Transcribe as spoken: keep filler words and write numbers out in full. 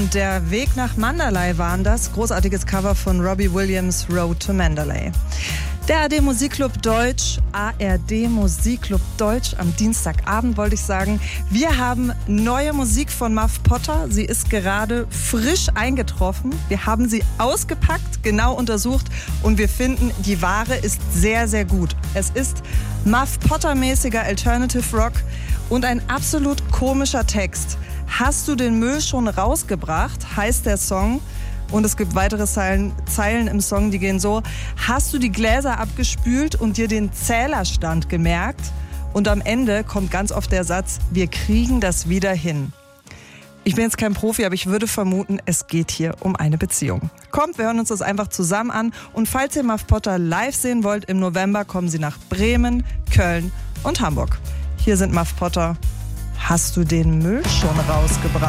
und der Weg nach Mandalay waren das. Großartiges Cover von Robbie Williams, Road to Mandalay. Der A R D Musikclub Deutsch, A R D Musikclub Deutsch am Dienstagabend wollte ich sagen. Wir haben neue Musik von Muff Potter. Sie ist gerade frisch eingetroffen. Wir haben sie ausgepackt, genau untersucht und wir finden, die Ware ist sehr, sehr gut. Es ist Muff Potter-mäßiger Alternative Rock und ein absolut komischer Text. Hast du den Müll schon rausgebracht, heißt der Song. Und es gibt weitere Zeilen, Zeilen im Song, die gehen so: Hast du die Gläser abgespült und dir den Zählerstand gemerkt? Und am Ende kommt ganz oft der Satz: Wir kriegen das wieder hin. Ich bin jetzt kein Profi, aber ich würde vermuten, es geht hier um eine Beziehung. Kommt, wir hören uns das einfach zusammen an. Und falls ihr Muff Potter live sehen wollt, im November kommen sie nach Bremen, Köln und Hamburg. Hier sind Muff Potter. Hast du den Müll schon rausgebracht?